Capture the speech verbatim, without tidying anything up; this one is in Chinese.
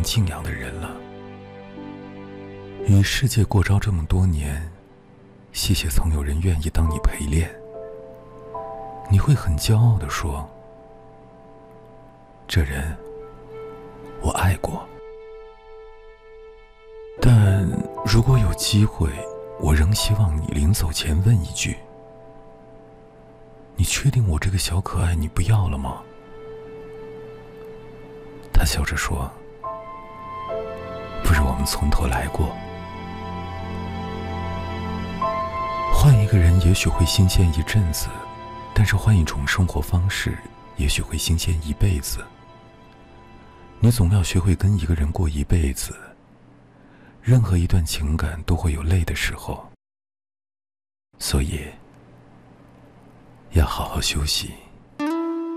能敬仰的人了。与世界过招这么多年，谢谢曾有人愿意当你陪练。你会很骄傲地说，这人我爱过。但如果有机会，我仍希望你临走前问一句，你确定我这个小可爱你不要了吗？他笑着说，不如我们从头来过。换一个人也许会新鲜一阵子，但是换一种生活方式也许会新鲜一辈子。你总要学会跟一个人过一辈子，任何一段情感都会有累的时候，所以要好好休息。